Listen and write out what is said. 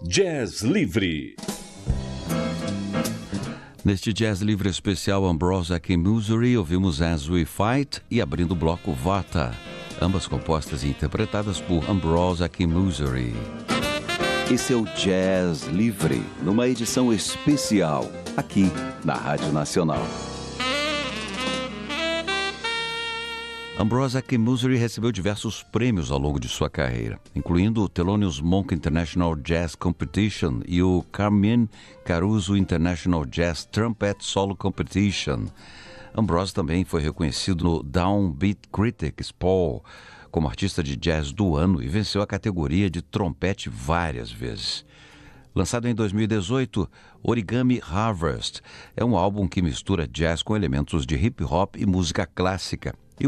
Jazz Livre. Neste Jazz Livre especial Ambrose Akinmusire, ouvimos As We Fight e abrindo o bloco Vata, ambas compostas e interpretadas por Ambrose Akinmusire. Esse é o Jazz Livre, numa edição especial, aqui na Rádio Nacional. Ambrose Akinmusire recebeu diversos prêmios ao longo de sua carreira, incluindo o Thelonious Monk International Jazz Competition e o Carmine Caruso International Jazz Trumpet Solo Competition. Ambrose também foi reconhecido no Downbeat Critics Poll como artista de jazz do ano e venceu a categoria de trompete várias vezes. Lançado em 2018, Origami Harvest é um álbum que mistura jazz com elementos de hip hop e música clássica.